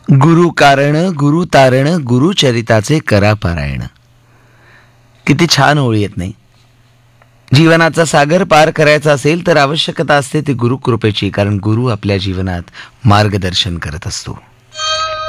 गुरु कारण गुरु तारण गुरुचरिताचे करा पारायण. किती छान ओळी येत नाही. जीवनाचा सागर पार करायचा असेल तर आवश्यकता असते ती गुरुकृपेची, कारण गुरु आपल्या जीवनात मार्गदर्शन करत असतो.